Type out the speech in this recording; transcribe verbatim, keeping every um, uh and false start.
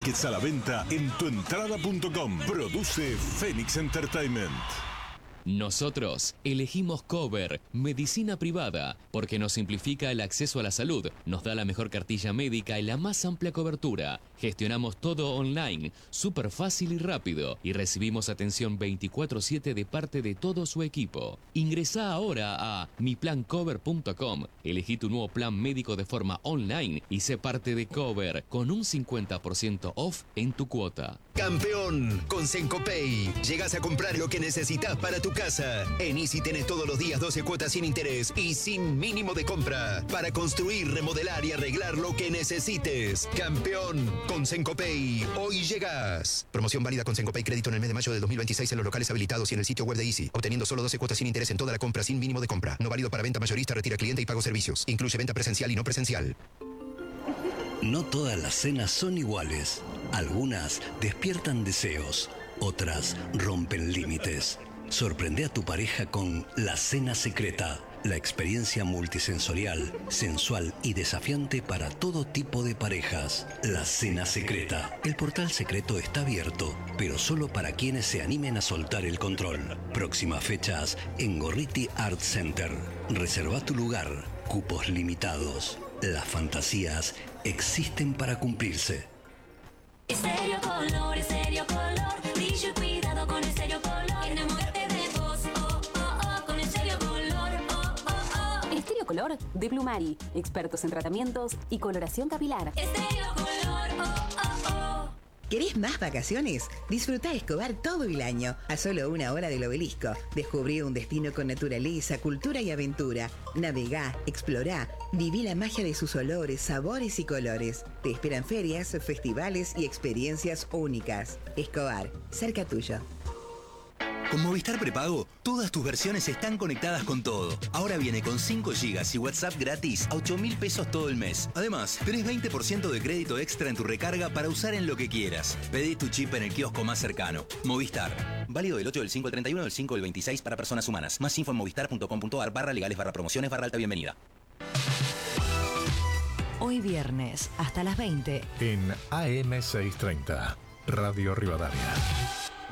tickets a la venta en tuentrada punto com. Produce Phoenix Entertainment. Nosotros elegimos Cover, medicina privada, porque nos simplifica el acceso a la salud, nos da la mejor cartilla médica y la más amplia cobertura. Gestionamos todo online, súper fácil y rápido, y recibimos atención veinticuatro siete de parte de todo su equipo. Ingresá ahora a mi plan cover punto com, elegí tu nuevo plan médico de forma online y sé parte de Cover con un cincuenta por ciento off en tu cuota. Campeón, con Sencopay. Llegas a comprar lo que necesitas para tu casa. En Easy tenés todos los días doce cuotas sin interés y sin mínimo de compra. Para construir, remodelar y arreglar lo que necesites. Campeón, con Sencopay. Hoy llegas. Promoción válida con Sencopay Crédito en el mes de mayo del dos mil veintiséis en los locales habilitados y en el sitio web de Easy. Obteniendo solo doce cuotas sin interés en toda la compra sin mínimo de compra. No válido para venta mayorista, retira cliente y pago servicios. Incluye venta presencial y no presencial. No todas las cenas son iguales. Algunas despiertan deseos, otras rompen límites. Sorprende a tu pareja con La Cena Secreta, la experiencia multisensorial, sensual y desafiante para todo tipo de parejas. La Cena Secreta. El portal secreto está abierto, pero solo para quienes se animen a soltar el control. Próximas fechas en Gorriti Art Center. Reserva tu lugar. Cupos limitados. Las fantasías existen para cumplirse. Estéreo Color, Estéreo Color, brillo y cuidado con Estéreo Color. Enamórate de vos, oh, oh, oh, con Estéreo Color, oh, oh, oh. Estéreo Color de Plumari, expertos en tratamientos y coloración capilar. Estéreo Color, oh, oh, oh. ¿Querés más vacaciones? Disfrutá Escobar todo el año, a solo una hora del Obelisco. Descubrí un destino con naturaleza, cultura y aventura. Navegá, explorá, viví la magia de sus olores, sabores y colores. Te esperan ferias, festivales y experiencias únicas. Escobar, cerca tuyo. Con Movistar Prepago, todas tus versiones están conectadas con todo. Ahora viene con cinco gigas y WhatsApp gratis a ocho mil pesos todo el mes. Además, tenés veinte por ciento de crédito extra en tu recarga para usar en lo que quieras. Pedí tu chip en el kiosco más cercano. Movistar. Válido del ocho del cinco al treinta y uno del cinco del veintiséis para personas humanas. Más info en movistar punto com punto ar barra legales barra promociones barra alta bienvenida. Hoy viernes, hasta las veinte. En A M seiscientos treinta, Radio Rivadavia.